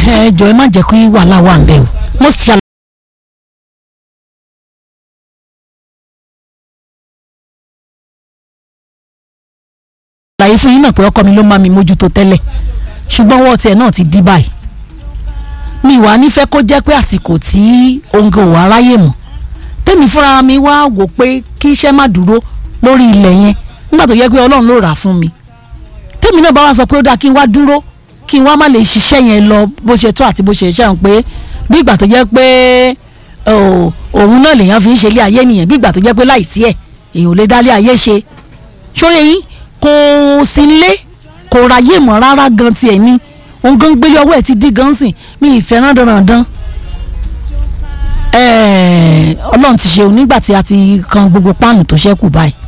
ẹ jọ̀ọ́ ẹ má jẹ́ kí wàhálà wà ń bẹ̀ o mo sì ṣàlàyé fún yín náà pé ọkọ mi ló máa mi mójútó tẹ́lẹ̀ ṣùgbọ́n wọ́n tiẹ̀ náà ti dí báyìí mi wà nífẹ̀ẹ́ kó jẹ́ pé àsìkò tí oúnjẹ ò wá ráyè mọ́ tèmi fúnra mi wá wò pé kí iṣẹ́ má dúró lórí ilẹ̀ yẹn nígbà tó yẹ pé Ọlọ́run ló rà á fún mi tèmi náà bá wá sọ pé ó dáa kí n wá dúró kí n wá má lè ṣiṣẹ́ yẹn lọ bó ṣe tó àti bó ṣe ṣe hàn pé bí ìgbà tó jẹ́ pé òun náà lèèyàn fi ń ṣe ilé ayé nìyẹn bí ìgbà tó jẹ́ pé láìsí ẹ̀ èèyàn ò lè dá ilé ayé ṣe ṣóyè yín kò sí nílé kò ráyè mọ́ rárá gan tiẹ̀ ni òun gan gbélé ọwọ́ ẹ̀ ti dí gan sìn mi ìfẹ́ rán dandan Ọlọ́run ti ṣe nígbà tí a ti kan gbogbo páànù tó ṣẹ́kù báyìí